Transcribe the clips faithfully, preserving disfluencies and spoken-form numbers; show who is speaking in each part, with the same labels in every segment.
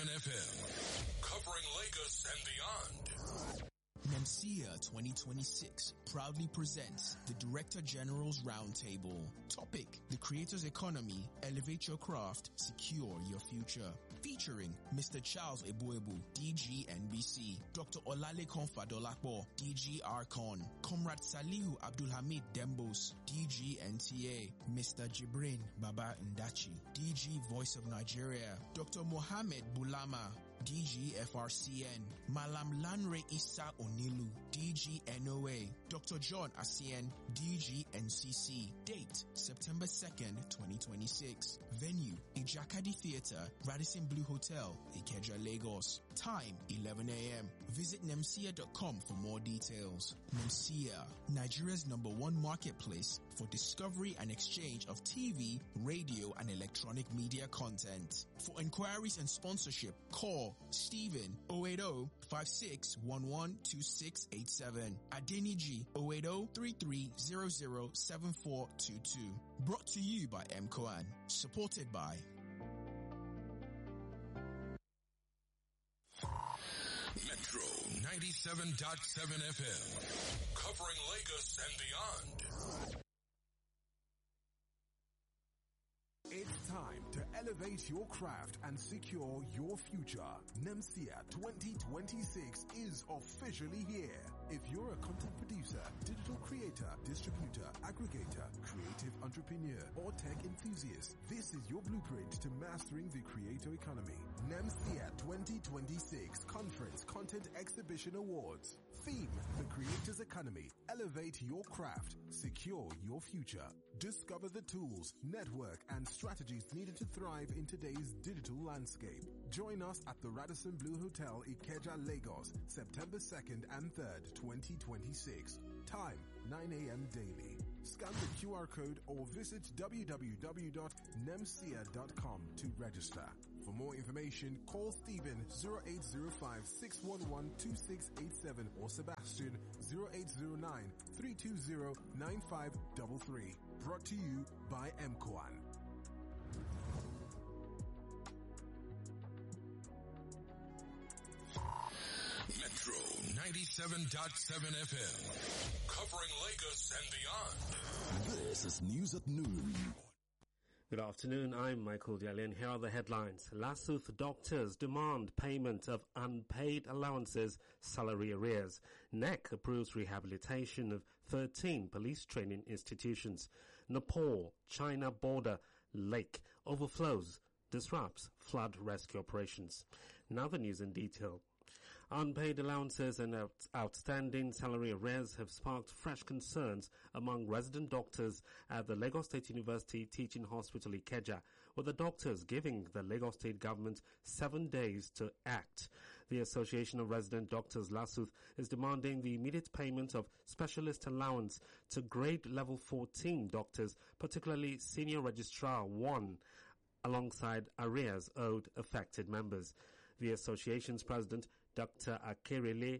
Speaker 1: seven F M. Covering Lagos and beyond.
Speaker 2: NEMSEA twenty twenty-six proudly presents the Director General's Roundtable. Topic: The Creator's Economy, Elevate Your Craft, Secure Your Future. Featuring Mister Charles Ebuebu, D G N B C, Doctor Olalekan Fadolapo, D G Arcon, Comrade Salihu Abdulhamid Dembos, D G N T A, Mister Jibrin Baba Ndachi, D G Voice of Nigeria, Doctor Mohammed Bulama, D G F R C N, Malam Lanre Issa Onilu, D G N O A, Doctor John Asien, D G N C C. Date: September second, twenty twenty-six. Venue: Ijakadi Theatre, Radisson Blue Hotel, Ikeja, Lagos. Time: eleven a m Visit nemsia dot com for more details. NEMSEA, Nigeria's number one marketplace for discovery and exchange of T V, radio, and electronic media content. For inquiries and sponsorship, call Stephen oh eight oh, five six one one, two six eight seven. Adeniji oh eight oh, three three zero zero, seven four two two. Brought to you by MCOAN. Supported by
Speaker 1: Metro ninety-seven point seven F M. Covering Lagos and beyond.
Speaker 3: It's time to elevate your craft and secure your future. NEMSEA twenty twenty-six is officially here. If you're a content producer, digital creator, distributor, aggregator, creative entrepreneur, or tech enthusiast, this is your blueprint to mastering the creator economy. NEMSEA twenty twenty-six Conference Content Exhibition Awards. Theme: The Creator's Economy. Elevate your craft. Secure your future. Discover the tools, network, and strategies needed to thrive in today's digital landscape. Join us at the Radisson Blue Hotel, Ikeja, Lagos, September second and third, twenty twenty-six. Time: nine a m daily. Scan the Q R code or visit w w w dot nemsia dot com to register. For more information, call Stephen zero eight zero five, six one one, two six eight seven or Sebastian zero eight zero nine, three two zero, nine five three three. Brought to you by MCOAN.
Speaker 1: Metro ninety-seven point seven F M. Covering Lagos and beyond.
Speaker 4: This is News at Noon.
Speaker 5: Good afternoon, I'm Michael Dialin. Here are the headlines. Lassuth doctors demand payment of unpaid allowances, salary arrears. N E C approves rehabilitation of thirteen police training institutions. Nepal, China border, lake overflows, disrupts flood rescue operations. Now the news in detail. Unpaid allowances and out- outstanding salary arrears have sparked fresh concerns among resident doctors at the Lagos State University Teaching Hospital Ikeja, with the doctors giving the Lagos State government seven days to act. The Association of Resident Doctors, Lassuth, is demanding the immediate payment of specialist allowance to grade level fourteen doctors, particularly Senior Registrar one, alongside arrears owed affected members. The association's president, Doctor Akerele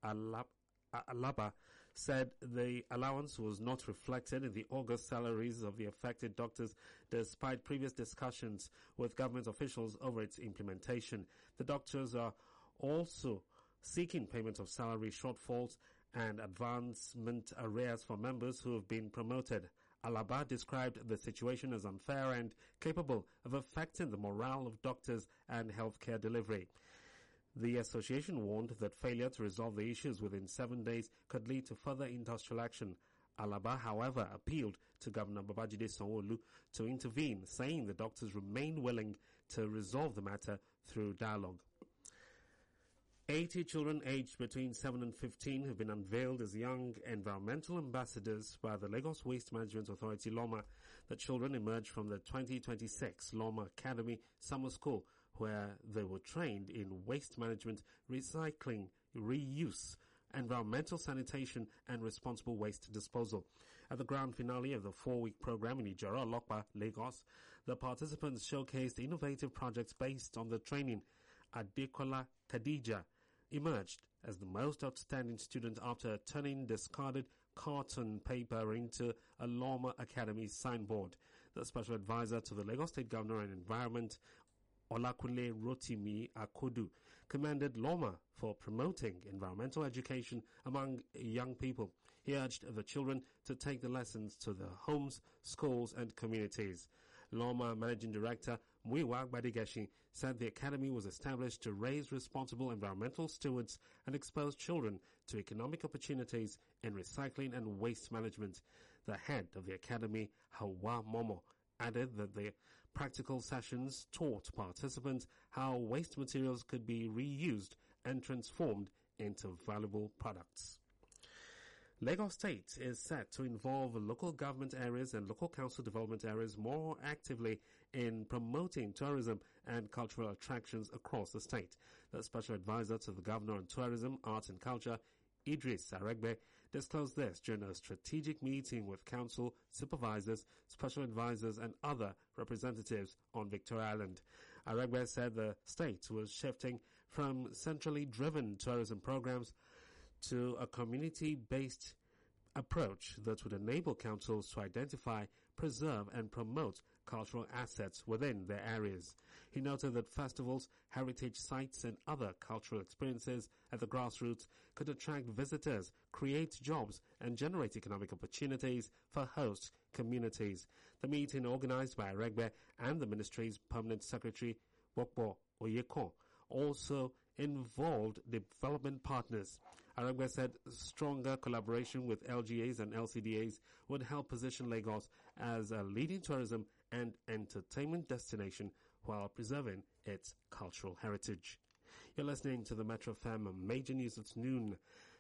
Speaker 5: Alaba, said the allowance was not reflected in the August salaries of the affected doctors despite previous discussions with government officials over its implementation. The doctors are also seeking payment of salary shortfalls and advancement arrears for members who have been promoted. Alaba described the situation as unfair and capable of affecting the morale of doctors and healthcare delivery. The association warned that failure to resolve the issues within seven days could lead to further industrial action. Alaba, however, appealed to Governor Babajide Sanwo-Olu to intervene, saying the doctors remain willing to resolve the matter through dialogue. eighty children aged between seven and fifteen have been unveiled as young environmental ambassadors by the Lagos Waste Management Authority, LOMA. The children emerged from the twenty twenty-six LOMA Academy Summer School, where they were trained in waste management, recycling, reuse, environmental sanitation, and responsible waste disposal. At the grand finale of the four-week program in Ijara, Lokpa, Lagos, the participants showcased innovative projects based on the training. Adekola Khadija emerged as the most outstanding student after turning discarded carton paper into a Loma Academy signboard. The special advisor to the Lagos State Governor on Environment, Olakunle Rotimi Akodu commended Loma for promoting environmental education among young people. He urged the children to take the lessons to their homes, schools and communities. Loma Managing Director Muiwa Gbadigeshi said the academy was established to raise responsible environmental stewards and expose children to economic opportunities in recycling and waste management. The head of the academy, Hawa Momo, added that the practical sessions taught participants how waste materials could be reused and transformed into valuable products. Lagos State is set to involve local government areas and local council development areas more actively in promoting tourism and cultural attractions across the state. The special advisor to the governor on tourism, arts and culture, Idris Aregbe, disclosed this during a strategic meeting with council supervisors, special advisors and other representatives on Victoria Island. Aregbe said the state was shifting from centrally driven tourism programs to a community-based approach that would enable councils to identify, preserve and promote cultural assets within their areas. He noted that festivals, heritage sites and other cultural experiences at the grassroots could attract visitors, create jobs and generate economic opportunities for host communities. The meeting, organized by Aregbe and the ministry's permanent secretary, Wokbo Oyeko, also involved development partners. Aregbe said stronger collaboration with L G As and L C D As would help position Lagos as a leading tourism and entertainment destination while preserving its cultural heritage. You're listening to the Metro F M Major News at noon.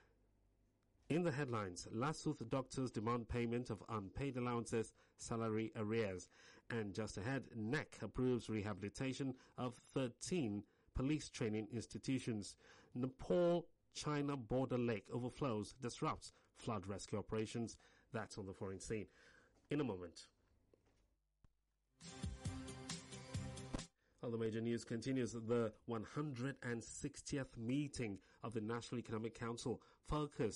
Speaker 5: In the headlines, LASUTH doctors demand payment of unpaid allowances, salary arrears. And just ahead, N E C approves rehabilitation of thirteen police training institutions. Nepal China border lake overflows, disrupts flood rescue operations. That's on the foreign scene. In a moment. Other major news continues. The one hundred sixtieth meeting of the National Economic Council focused